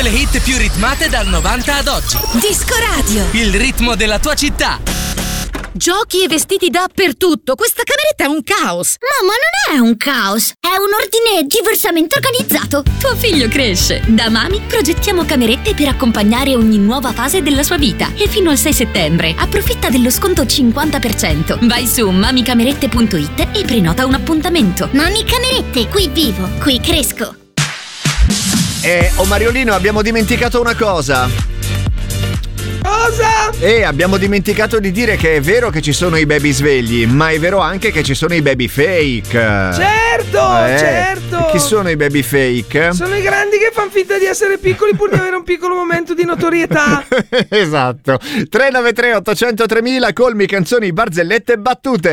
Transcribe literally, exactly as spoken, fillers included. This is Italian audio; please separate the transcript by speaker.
Speaker 1: le hit più ritmate dal novanta ad oggi.
Speaker 2: Disco Radio.
Speaker 1: Il ritmo della tua città.
Speaker 2: Giochi e vestiti dappertutto. Questa cameretta è un caos.
Speaker 3: Mamma, non è un caos, è un ordine diversamente organizzato.
Speaker 4: Tuo figlio cresce. Da Mami progettiamo camerette per accompagnare ogni nuova fase della sua vita. E fino al sei settembre approfitta dello sconto cinquanta per cento. Vai su mamicamerette punto it e prenota un appuntamento.
Speaker 3: Mami Camerette, qui vivo, qui cresco.
Speaker 5: Eh, oh Mariolino, abbiamo dimenticato una cosa.
Speaker 6: Cosa?
Speaker 5: E abbiamo dimenticato di dire che è vero che ci sono i baby svegli, ma è vero anche che ci sono i baby fake.
Speaker 6: Certo,
Speaker 5: eh,
Speaker 6: certo.
Speaker 5: Chi sono i baby fake?
Speaker 6: Sono i grandi che fanno finta di essere piccoli pur di avere un piccolo momento di notorietà.
Speaker 5: Esatto. tre nove tre otto zero zero tremila, colmi, canzoni, barzellette e battute.